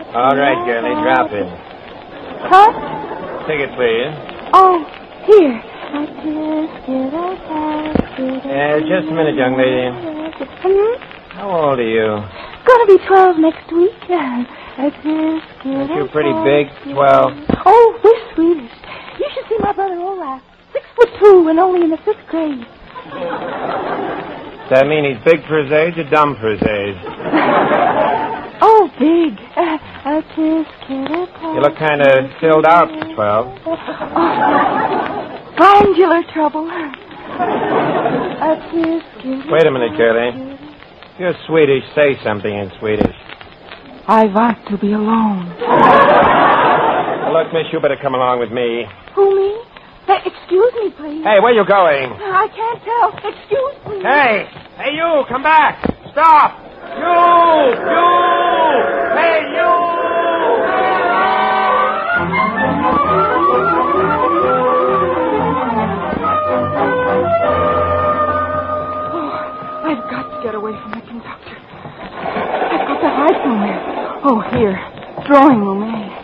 All right, girlie, drop in. Huh? Ticket, please. Oh, here. Just a minute, young lady. How old are you? Gonna be 12 next week. Aren't you pretty big, 12? Oh, we're Swedish. You should see my brother Olaf. 6'2" and only in the 5th grade. Does that mean he's big for his age or dumb for his age? Oh, big. You look kind of filled out for 12. Glandular trouble. Wait a minute, girlie. If you're Swedish, say something in Swedish. I want to be alone. Well, look, miss, you better come along with me. Who, me? Excuse me, please. Hey, where you going? I can't tell. Excuse me. Hey, you, come back. Stop. You. Hey, you. I've got to get away from the conductor. I've got to hide somewhere. Oh, here. Drawing room,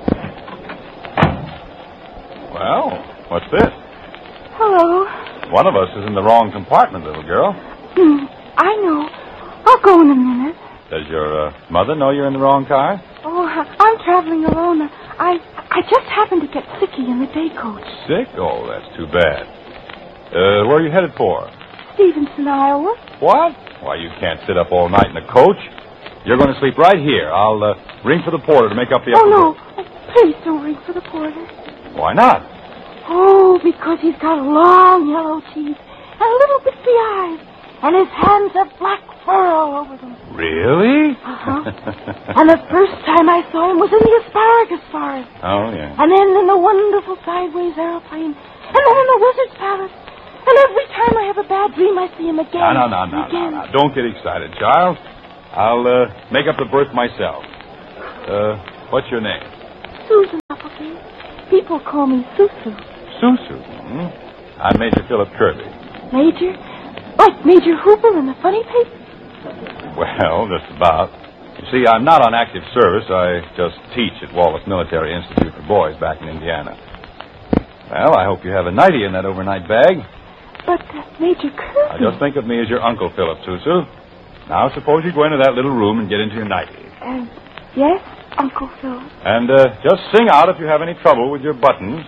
Well, what's this? Hello. One of us is in the wrong compartment, little girl. I know. I'll go in a minute. Does your mother know you're in the wrong car? Oh, I'm traveling alone. I just happened to get sicky in the day coach. Sick? Oh, that's too bad. Where are you headed for? Stevenson, Iowa. What? Why, you can't sit up all night in a coach. You're going to sleep right here. I'll ring for the porter to make up the upper no. room. Please don't ring for the porter. Why not? Oh, because he's got long yellow teeth and little bitsy eyes, and his hands have black fur all over them. Really? Uh-huh. And the first time I saw him was in the asparagus forest. Oh, yeah. And then in the wonderful sideways airplane. And then in the wizard's palace. And every time I have a bad dream, I see him again. No. Don't get excited, child. I'll make up the berth myself. What's your name? Susan Applegate. People call me Susu. Susu. I'm Major Philip Kirby. Major? Like Major Hooper in the funny paper? Well, just about. You see, I'm not on active service. I just teach at Wallace Military Institute for Boys back in Indiana. Well, I hope you have a nightie in that overnight bag. But, Major Kirby... Now, just think of me as your Uncle Philip, Susu. Now, suppose you go into that little room and get into your nightie. Yes, Uncle Philip. And just sing out if you have any trouble with your buttons.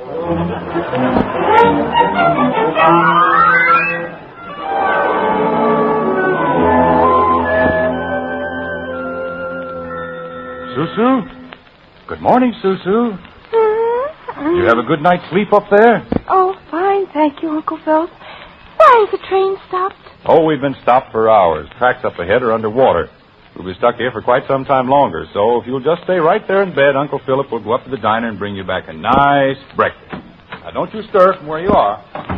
Susu? Good morning, Susu. You have a good night's sleep up there? Oh, fine, thank you, Uncle Philip. Why is the train stopped? Oh, we've been stopped for hours. Tracks up ahead are underwater. We'll be stuck here for quite some time longer, so if you'll just stay right there in bed, Uncle Philip will go up to the diner and bring you back a nice breakfast. Now, don't you stir from where you are.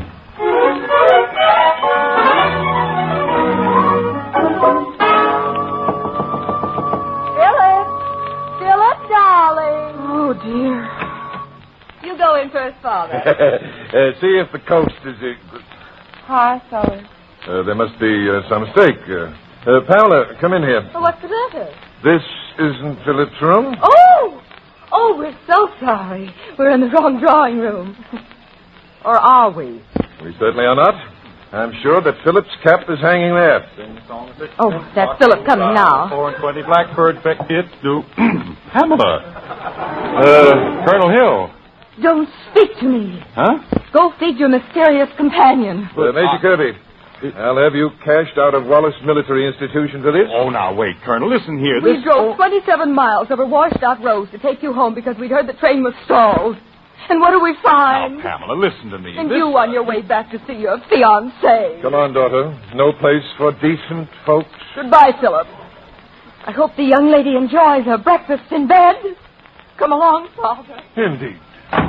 Philip, darling. Oh, dear. You go in first, Father. See if the coast is... Hi, fellas. There must be some mistake. Pamela, come in here. Well, what's the matter? This isn't Philip's room? Oh, we're so sorry. We're in the wrong drawing room. Or are we? We certainly are not. I'm sure that Philip's cap is hanging there. Oh, that's Philip coming now. 420 Blackbird Beckett to Pamela. Colonel Hill. Don't speak to me. Huh? Go feed your mysterious companion. Major Kirby, I'll have you cashed out of Wallace Military Institution for this. Oh, now, wait, Colonel. Listen here. We drove 27 miles over washed-out roads to take you home because we'd heard the train was stalled. And what do we find? Now, Pamela, listen to me. And you on your way back to see your fiancé. Come on, daughter. No place for decent folks. Goodbye, Philip. I hope the young lady enjoys her breakfast in bed. Come along, Father. Indeed.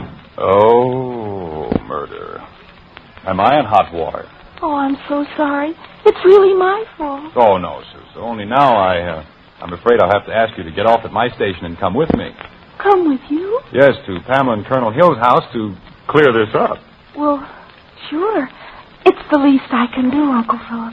Oh, murder. Am I in hot water? Oh, I'm so sorry. It's really my fault. Oh, no, Susan. Only now I'm afraid I'll have to ask you to get off at my station and come with me. Come with you? Yes, to Pamela and Colonel Hill's house to clear this up. Well, sure. It's the least I can do, Uncle Philip.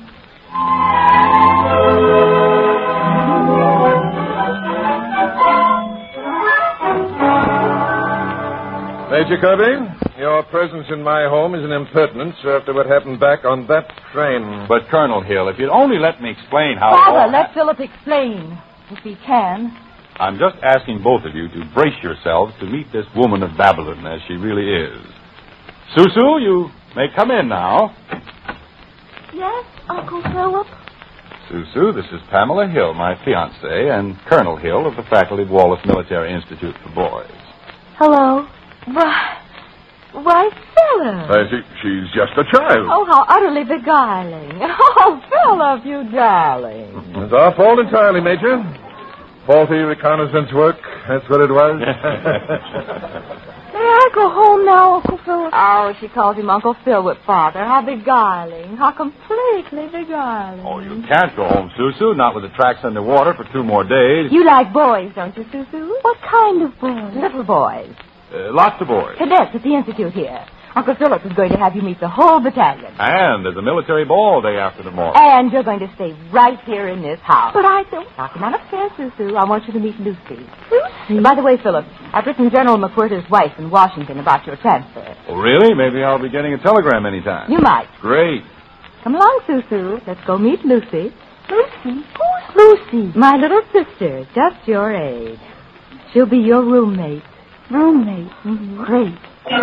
Major Kirby, your presence in my home is an impertinence after what happened back on that train. But, Colonel Hill, if you'd only let me explain how... Father, let Philip explain, if he can. I'm just asking both of you to brace yourselves to meet this woman of Babylon as she really is. Susu, you may come in now. Yes, Uncle Philip? Susu, this is Pamela Hill, my fiancée, and Colonel Hill of the faculty of Wallace Military Institute for Boys. Hello. Why, Philip. She's just a child. Oh, how utterly beguiling. Oh, Philip, you darling. It's our fault entirely, Major. Faulty reconnaissance work, that's what it was. May I go home now, Uncle Philip? Oh, she calls him Uncle Philip, Father. How beguiling. How completely beguiling. Oh, you can't go home, Susu, not with the tracks underwater for 2 more days. You like boys, don't you, Susu? What kind of boy? Little boys. Lots of boys. Cadets at the Institute here. Uncle Philip is going to have you meet the whole battalion. And there's a military ball day after tomorrow. And you're going to stay right here in this house. But I don't... Now, come on upstairs, Susu. I want you to meet Lucy. Lucy? By the way, Philip, I've written General McWhirter's wife in Washington about your transfer. Oh, really? Maybe I'll be getting a telegram anytime. You might. Great. Come along, Susu. Let's go meet Lucy. Lucy? Who's Lucy? My little sister, just your age. She'll be your roommate. Roommate. Mm-hmm. Great.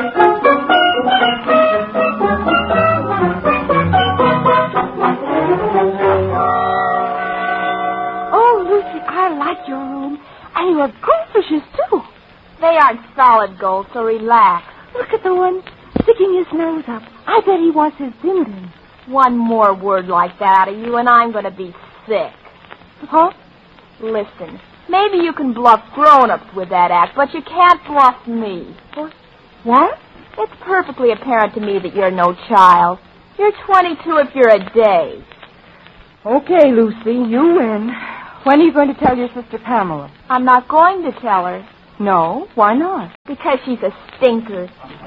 Oh, Lucy, I like your room. And your goldfishes, too. They aren't solid gold, so relax. Look at the one sticking his nose up. I bet he wants his dim-dim. One more word like that out of you, and I'm going to be sick. Huh? Listen, maybe you can bluff grown-ups with that act, but you can't bluff me. What? It's perfectly apparent to me that you're no child. You're 22 if you're a day. Okay, Lucy, you win. When are you going to tell your sister Pamela? I'm not going to tell her. No, why not? Because she's a stinker.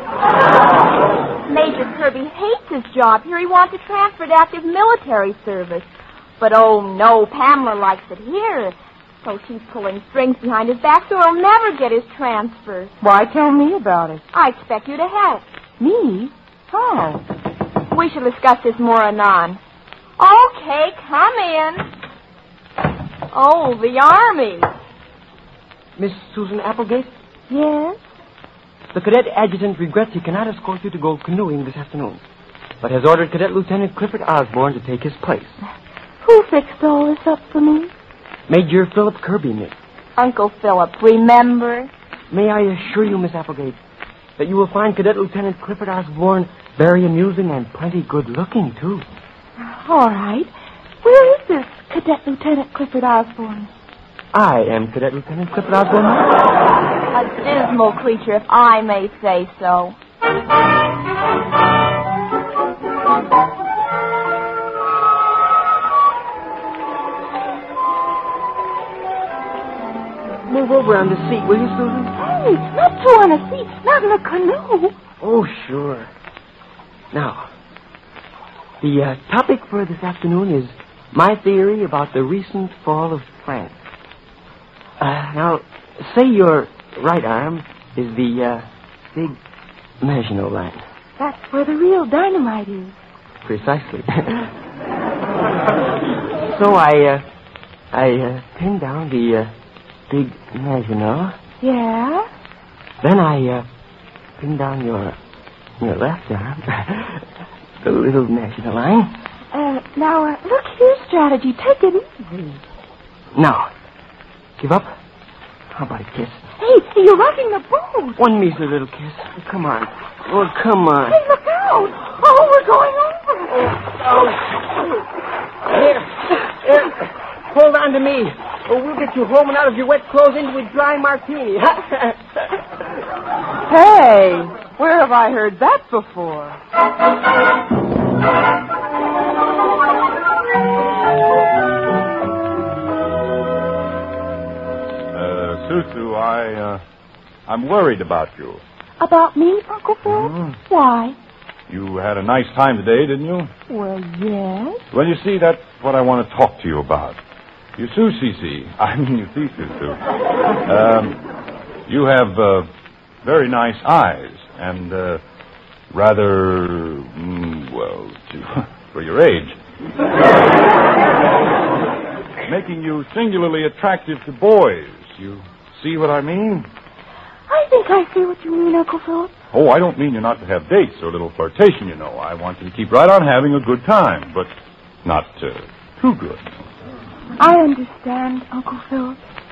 Major Kirby hates his job here. He wants to transfer to active military service. But, oh, no, Pamela likes it here. So she's pulling strings behind his back so he'll never get his transfer. Why, tell me about it. I expect you to help. Me? How? We shall discuss this more anon. Okay, come in. Oh, the Army. Miss Susan Applegate? Yes? The cadet adjutant regrets he cannot escort you to go canoeing this afternoon, but has ordered Cadet Lieutenant Clifford Osborne to take his place. Who fixed all this up for me? Major Philip Kirby, miss. Uncle Philip, remember? May I assure you, Miss Applegate, that you will find Cadet Lieutenant Clifford Osborne very amusing and plenty good-looking, too. All right. Where is this Cadet Lieutenant Clifford Osborne? I am Cadet Lieutenant Clifford Osborne. A dismal creature, if I may say so. Move over on the seat, will you, Susan? Hey, not two on a seat, not in a canoe. Oh, sure. Now, the topic for this afternoon is my theory about the recent fall of France. Now, say your right arm is the big Maginot Line. That's where the real dynamite is. Precisely. So I pinned down the big Maginot. Yeah? Then I pinned down your left arm, the little Maginot Line. Now, look here, strategy. Take it easy. Now, give up. How about a kiss? Hey, you're rocking the boat. One measly little kiss. Come on. Oh, come on. Hey, look out. Oh, we're going over. Here. Hold on to me. Or we'll get you home and out of your wet clothes into a dry martini. Hey, where have I heard that before? Susu, I'm worried about you. About me, Uncle Phil? Mm-hmm. Why? You had a nice time today, didn't you? Well, yes. Well, you see, that's what I want to talk to you about. You see, Susu. You have very nice eyes, and rather, for your age, making you singularly attractive to boys. You see what I mean? I think I see what you mean, Uncle Philip. Oh, I don't mean you're not to have dates or a little flirtation, you know. I want you to keep right on having a good time, but not too good. I understand, Uncle Philip.